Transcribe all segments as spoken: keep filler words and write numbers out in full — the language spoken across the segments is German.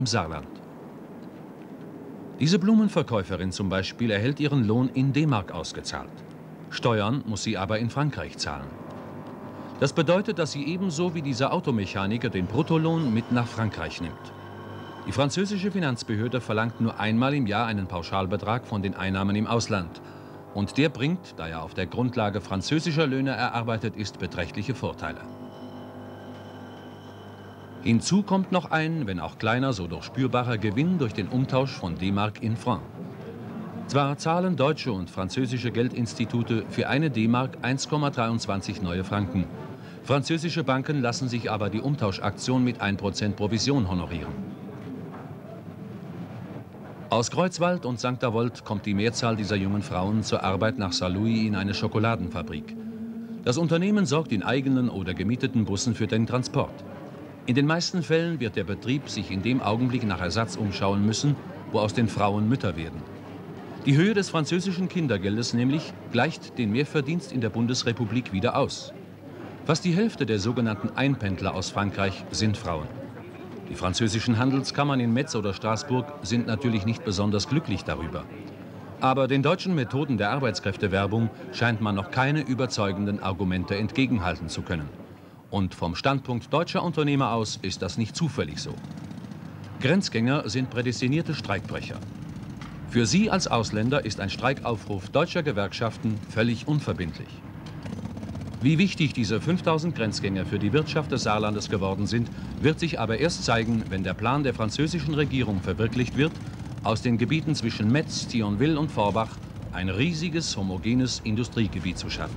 im Saarland. Diese Blumenverkäuferin zum Beispiel erhält ihren Lohn in D-Mark ausgezahlt. Steuern muss sie aber in Frankreich zahlen. Das bedeutet, dass sie ebenso wie dieser Automechaniker den Bruttolohn mit nach Frankreich nimmt. Die französische Finanzbehörde verlangt nur einmal im Jahr einen Pauschalbetrag von den Einnahmen im Ausland. Und der bringt, da er auf der Grundlage französischer Löhne erarbeitet ist, beträchtliche Vorteile. Hinzu kommt noch ein, wenn auch kleiner, so doch spürbarer Gewinn durch den Umtausch von D-Mark in Franc. Zwar zahlen deutsche und französische Geldinstitute für eine D-Mark eins Komma dreiundzwanzig neue Franken. Französische Banken lassen sich aber die Umtauschaktion mit ein Prozent Provision honorieren. Aus Kreuzwald und Sankt Avold kommt die Mehrzahl dieser jungen Frauen zur Arbeit nach Saarlouis in eine Schokoladenfabrik. Das Unternehmen sorgt in eigenen oder gemieteten Bussen für den Transport. In den meisten Fällen wird der Betrieb sich in dem Augenblick nach Ersatz umschauen müssen, wo aus den Frauen Mütter werden. Die Höhe des französischen Kindergeldes nämlich gleicht den Mehrverdienst in der Bundesrepublik wieder aus. Fast die Hälfte der sogenannten Einpendler aus Frankreich sind Frauen. Die französischen Handelskammern in Metz oder Straßburg sind natürlich nicht besonders glücklich darüber. Aber den deutschen Methoden der Arbeitskräftewerbung scheint man noch keine überzeugenden Argumente entgegenhalten zu können. Und vom Standpunkt deutscher Unternehmer aus ist das nicht zufällig so. Grenzgänger sind prädestinierte Streikbrecher. Für sie als Ausländer ist ein Streikaufruf deutscher Gewerkschaften völlig unverbindlich. Wie wichtig diese fünftausend Grenzgänger für die Wirtschaft des Saarlandes geworden sind, wird sich aber erst zeigen, wenn der Plan der französischen Regierung verwirklicht wird, aus den Gebieten zwischen Metz, Thionville und Forbach ein riesiges, homogenes Industriegebiet zu schaffen.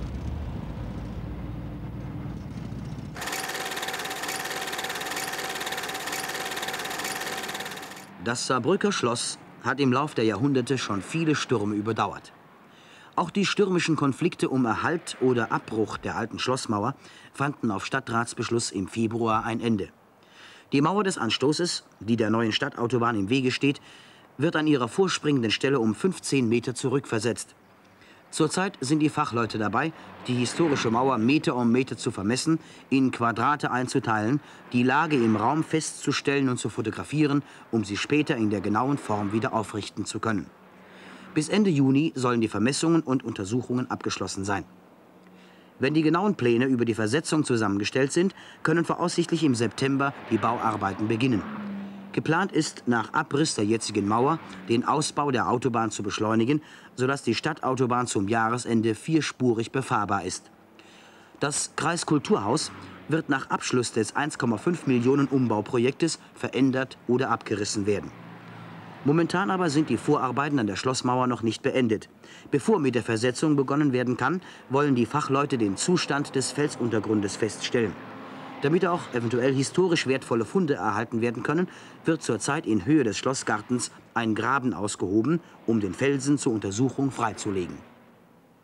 Das Saarbrücker Schloss hat im Lauf der Jahrhunderte schon viele Stürme überdauert. Auch die stürmischen Konflikte um Erhalt oder Abbruch der alten Schlossmauer fanden auf Stadtratsbeschluss im Februar ein Ende. Die Mauer des Anstoßes, die der neuen Stadtautobahn im Wege steht, wird an ihrer vorspringenden Stelle um fünfzehn Meter zurückversetzt. Zurzeit sind die Fachleute dabei, die historische Mauer Meter um Meter zu vermessen, in Quadrate einzuteilen, die Lage im Raum festzustellen und zu fotografieren, um sie später in der genauen Form wieder aufrichten zu können. Bis Ende Juni sollen die Vermessungen und Untersuchungen abgeschlossen sein. Wenn die genauen Pläne über die Versetzung zusammengestellt sind, können voraussichtlich im September die Bauarbeiten beginnen. Geplant ist, nach Abriss der jetzigen Mauer den Ausbau der Autobahn zu beschleunigen, sodass die Stadtautobahn zum Jahresende vierspurig befahrbar ist. Das Kreiskulturhaus wird nach Abschluss des eins Komma fünf Millionen Umbauprojektes verändert oder abgerissen werden. Momentan aber sind die Vorarbeiten an der Schlossmauer noch nicht beendet. Bevor mit der Versetzung begonnen werden kann, wollen die Fachleute den Zustand des Felsuntergrundes feststellen. Damit auch eventuell historisch wertvolle Funde erhalten werden können, wird zurzeit in Höhe des Schlossgartens ein Graben ausgehoben, um den Felsen zur Untersuchung freizulegen.